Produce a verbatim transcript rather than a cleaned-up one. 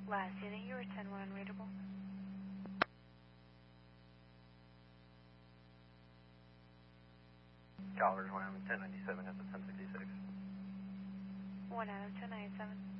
Last unit, you were ten one unreadable. Calvert, Wyoming, ten ninety-seven, that's a ten sixty-six. one out of ten ninety-seven.